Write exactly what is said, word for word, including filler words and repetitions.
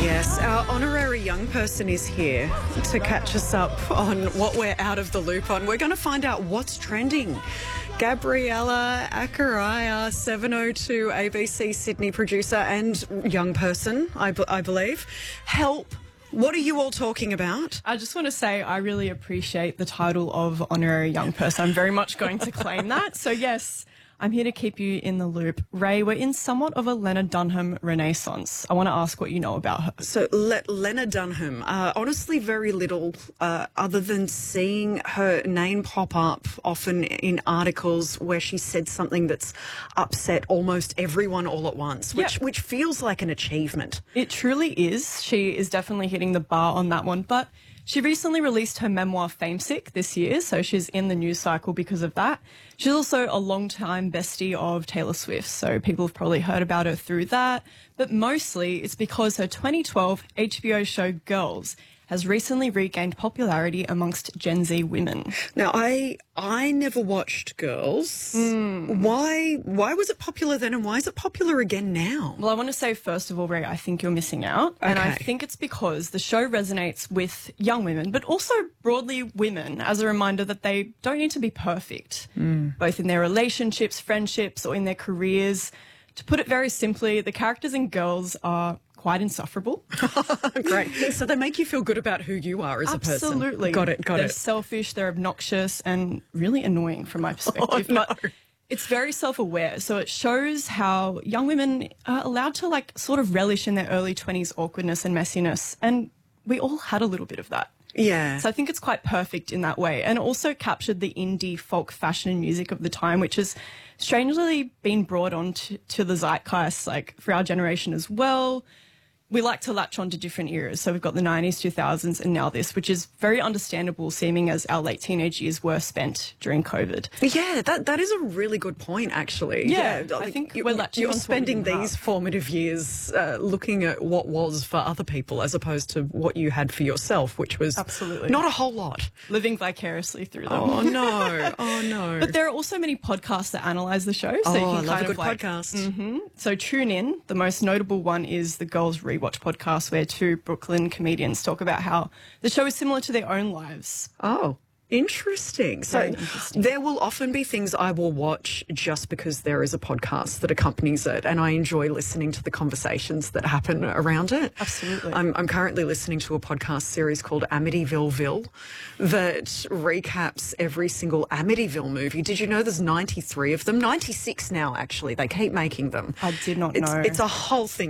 Yes, our honorary young person is here to catch us up on what we're out of the loop on. We're going to find out what's trending. Gabriella Akaraya, seven oh two A B C Sydney producer and young person, I, b- I believe. Help. What are you all talking about? I just want to say I really appreciate the title of honorary young person. I'm very much going to claim that. So yes, I'm here to keep you in the loop. Ray, we're in somewhat of a Lena Dunham renaissance. I want to ask what you know about her. So Le- Lena Dunham, uh, honestly very little uh, other than seeing her name pop up often in articles where she said something that's upset almost everyone all at once, which, Yep. which feels like an achievement. It truly is. She is definitely hitting the bar on that one. But she recently released her memoir Famesick this year, so she's in the news cycle because of that. She's also a long-time bestie of Taylor Swift, so people have probably heard about her through that. But mostly it's because her twenty twelve H B O show Girls has recently regained popularity amongst Gen Z women. Now, I I never watched Girls. Mm. Why why was it popular then and why is it popular again now? Well, I want to say, first of all, Ray, I think you're missing out. And I Okay. think it's because the show resonates with young women, but also broadly women, as a reminder that they don't need to be perfect, both in their relationships, friendships, or in their careers. To put it very simply, the characters in Girls are quite insufferable. Great. So they make you feel good about who you are as a person. Absolutely. Got it, got they're it. selfish, they're obnoxious, and really annoying from my perspective. Oh, no. But it's very self-aware, so it shows how young women are allowed to, like, sort of relish in their early twenties awkwardness and messiness, and we all had a little bit of that. Yeah. So I think it's quite perfect in that way, and it also captured the indie folk fashion and music of the time, which has strangely been brought on to, to the zeitgeist, like, for our generation as well. We like to latch on to different eras. So we've got the nineties, two thousands, and now this, which is very understandable, seeming as our late teenage years were spent during COVID. Yeah, that that is a really good point, actually. Yeah, I like, think you, we're latching you're onto what we spending didn't these have. formative years uh, looking at what was for other people as opposed to what you had for yourself, which was Absolutely. not a whole lot. Living vicariously through them. Oh no! Oh no! But there are also many podcasts that analyse the show. So oh, you can I love kind a of good like, podcast. Mhm. So tune in. The most notable one is the Girls Rewatch podcast, where two Brooklyn comedians talk about how the show is similar to their own lives. Oh, interesting. So Very interesting. there will often be things I will watch just because there is a podcast that accompanies it, and I enjoy listening to the conversations that happen around it. Absolutely. I'm, I'm currently listening to a podcast series called Amityvilleville that recaps every single Amityville movie. Did you know there's ninety-three of them? ninety-six now, actually. They keep making them. I did not It's, know. it's a whole thing.